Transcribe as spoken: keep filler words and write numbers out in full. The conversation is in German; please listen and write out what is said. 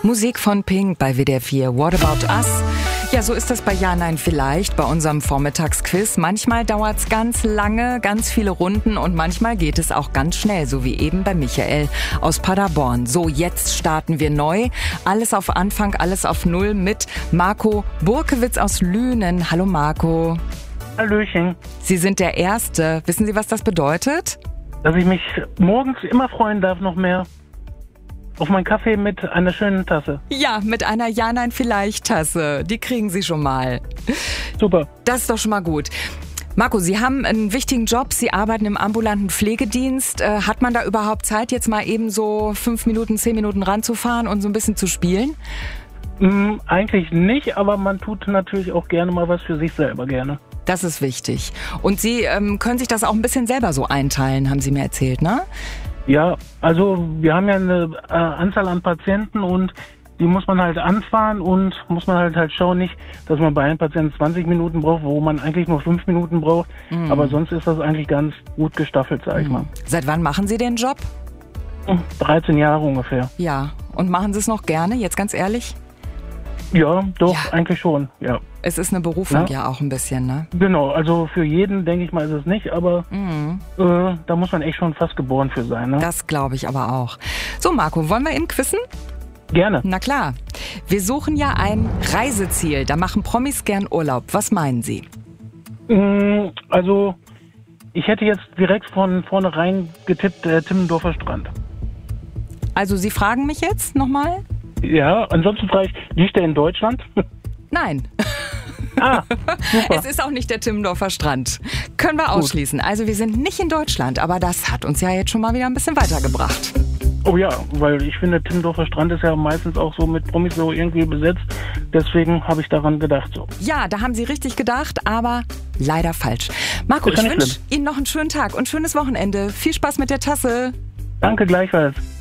Musik von Pink bei W D R vier. What About Us? Ja, so ist das bei Ja, Nein, Vielleicht, bei unserem Vormittagsquiz. Manchmal dauert's ganz lange, ganz viele Runden und manchmal geht es auch ganz schnell, so wie eben bei Michael aus Paderborn. So, jetzt starten wir neu. Alles auf Anfang, alles auf Null mit Marco Burkewitz aus Lünen. Hallo Marco. Hallöchen. Sie sind der Erste. Wissen Sie, was das bedeutet? Dass ich mich morgens immer freuen darf, noch mehr auf meinen Kaffee mit einer schönen Tasse. Ja, mit einer Ja, Nein, Vielleicht Tasse. Die kriegen Sie schon mal. Super. Das ist doch schon mal gut. Marco, Sie haben einen wichtigen Job. Sie arbeiten im ambulanten Pflegedienst. Äh, hat man da überhaupt Zeit, jetzt mal eben so fünf Minuten, zehn Minuten ranzufahren und so ein bisschen zu spielen? Mm, eigentlich nicht, aber man tut natürlich auch gerne mal was für sich selber gerne. Das ist wichtig. Und Sie ähm, können sich das auch ein bisschen selber so einteilen, haben Sie mir erzählt, ne? Ja, also wir haben ja eine äh, Anzahl an Patienten und die muss man halt anfahren und muss man halt halt schauen, nicht, dass man bei einem Patienten zwanzig Minuten braucht, wo man eigentlich nur fünf Minuten braucht. Mhm. Aber sonst ist das eigentlich ganz gut gestaffelt, sag ich mhm. mal. Seit wann machen Sie den Job? dreizehn Jahre ungefähr. Ja, und machen Sie es noch gerne, jetzt ganz ehrlich? Ja, doch, ja. eigentlich schon, ja. Es ist eine Berufung ja. ja auch ein bisschen, ne? Genau, also für jeden, denke ich mal, ist es nicht, aber mhm. äh, da muss man echt schon fast geboren für sein, ne? Das glaube ich aber auch. So, Marco, wollen wir eben quizzen? Gerne. Na klar. Wir suchen ja ein Reiseziel, da machen Promis gern Urlaub. Was meinen Sie? Mm, also, ich hätte jetzt direkt von vornherein getippt, äh, Timmendorfer Strand. Also, Sie fragen mich jetzt nochmal? Ja, ansonsten frage ich, liegt der in Deutschland? Nein. Ah, super. Es ist auch nicht der Timmendorfer Strand. Können wir ausschließen. Gut. Also wir sind nicht in Deutschland, aber das hat uns ja jetzt schon mal wieder ein bisschen weitergebracht. Oh ja, weil ich finde, Timmendorfer Strand ist ja meistens auch so mit Promis so irgendwie besetzt. Deswegen habe ich daran gedacht. So. Ja, da haben Sie richtig gedacht, aber leider falsch. Marco, ich wünsche Ihnen noch einen schönen Tag und schönes Wochenende. Viel Spaß mit der Tasse. Danke gleichfalls.